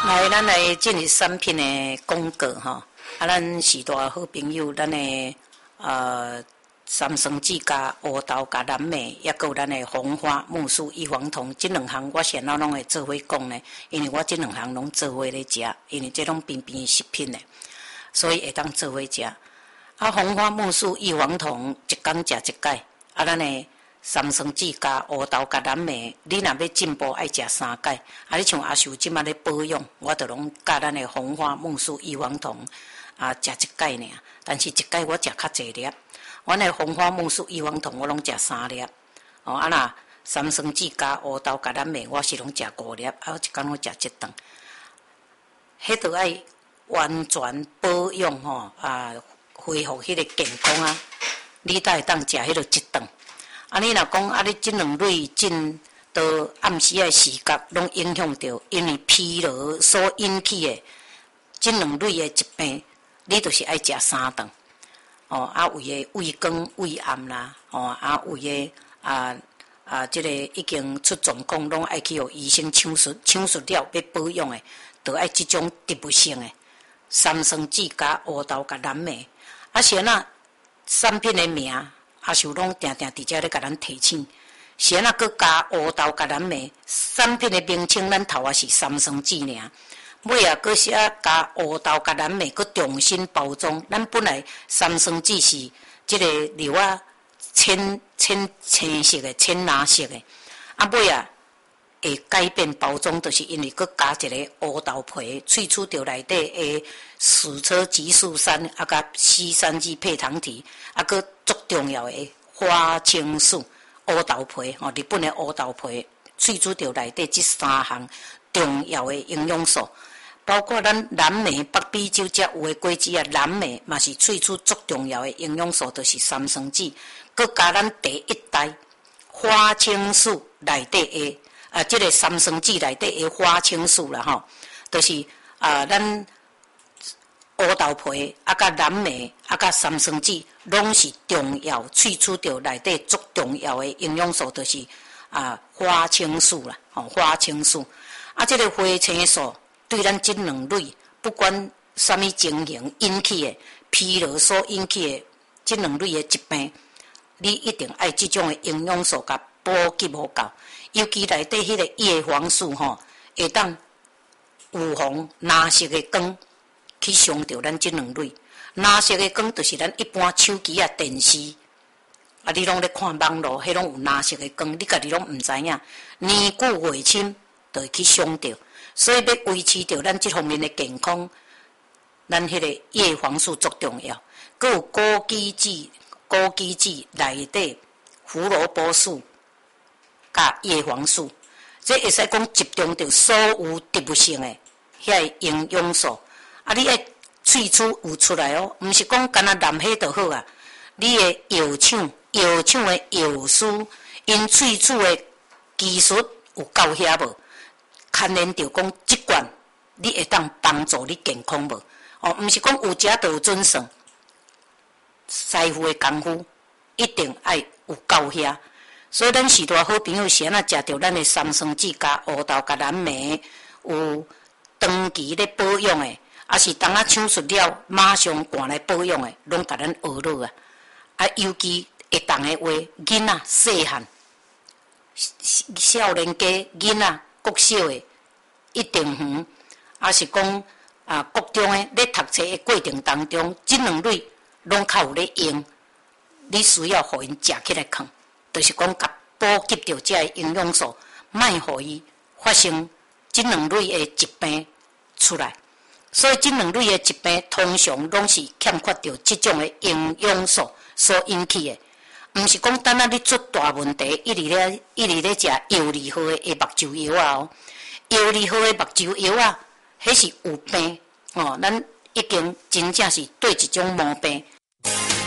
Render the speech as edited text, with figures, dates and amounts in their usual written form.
来，咱来进入产品的广告吼。咱许多好朋友，咱的三生子加乌豆加蓝莓，也有咱的红花木薯异黄酮，这两项我先拢会做伙讲呢，因为我这两项拢做伙咧食，因为这拢便便食品呢，所以会当做伙食。红花木薯异黄酮，一天食一解。咱的三生子加乌豆加蓝莓，你若要进步，爱食3解。你像阿秀即马咧保养，我就拢加咱的红花木薯异黄酮食一解尔。但是一解我食较济粒，阮的红花木薯异黄酮我拢食3粒。若三生子加乌豆加蓝莓，我是拢食5粒，一天我食1顿。迄著爱完全保养恢复迄个健康你才会当食迄个1顿。你若讲你这两类进到暗时的视觉，拢影响到，因为疲劳所引起的这两类的疾病，你就是爱食3顿。为个胃光、胃暗啦，为个这个已经出状况，拢爱去互医生手术了要保养的，就爱这种植物性的三生子加乌豆加蓝莓。是产品的名。就拢定定伫遮咧甲咱提醒，是搁加乌豆加蓝莓，产品的名称咱头是三生子尔，尾搁写加乌豆加蓝莓，搁重新包装。咱本来三生子是即个料浅青色的、浅蓝色的，尾会改变包装，就是因为搁加一个乌豆皮，萃取到内底的矢车激素酸甲硒酸基配糖体，搁足重要的花青素、乌豆皮日本的乌豆皮萃取到内底这3项重要的营养素，包括咱蓝莓、北美洲才有的果子蓝莓嘛是萃取足重要的营养素，就是三生子，搁加咱第一代花青素内底的。这个三生子内底的花青素啦就是咱乌豆皮甲蓝莓甲三生子，拢是重要萃取到内底足重要的营养素，就是花青素啦，花青素。这个花青素对咱这两类不管什么情形引起的疲劳所引起的这两类的疾病，你一定爱这种的营养素甲补给无够。尤其内底迄个叶黄素会当预防蓝色的光去伤到咱这两类。蓝色的光就是咱一般手机电视你拢咧看网络，迄拢有蓝色的光，你家己拢毋知影，年久月深就会去伤到。所以要维持到咱这方面的健康，咱迄个叶黄素足重要。佮有枸杞子内底胡萝卜素。甲叶黄素，这会使讲集中到所有植物性的遐营养素。你爱萃取有出来毋是讲干那蓝黑就好啊。你的药厂的药师，因萃取的技术有够遐无？牵连到讲即款，你会当帮助你健康无？毋是讲有食就有准算，师傅的功夫一定爱有够遐。所以，咱许多好朋友是安怎食到咱的三生子加乌豆加蓝莓，有长期咧保养的，是当手术了马上赶来保养的，拢甲咱学落尤其会当的话，囡仔细汉、少年家囡仔国小的一定是讲国中的咧读册的过程当中，这两类拢较有咧用，你需要互因食起来看。就是讲，甲补给到这营养素，莫互伊发生这两类的疾病出来。所以，这两类的疾病通常拢是欠缺到这种的营养素所引起的。毋是讲等你出大问题，一直咧食药理号的目睭药药理号的目睭药迄是有病咱已经真正是对一种毛病